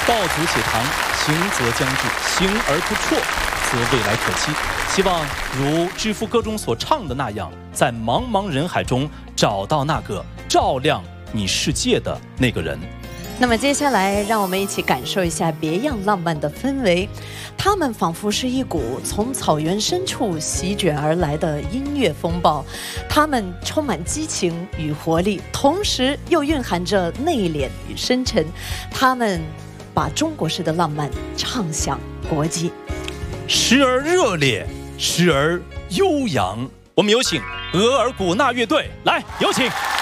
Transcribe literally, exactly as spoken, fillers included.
道阻且长，行则将至，行而不辍，则未来可期。希望如《致富歌》中所唱的那样，在茫茫人海中找到那个照亮你世界的那个人。 那么接下来让我们一起感受一下别样浪漫的氛围，它们仿佛是一股从草原深处席卷而来的音乐风暴，它们充满激情与活力，同时又蕴含着内敛与深沉，它们把中国式的浪漫唱响国际， 时而热烈，时而悠扬。我们有请额尔古纳乐队，来，有请。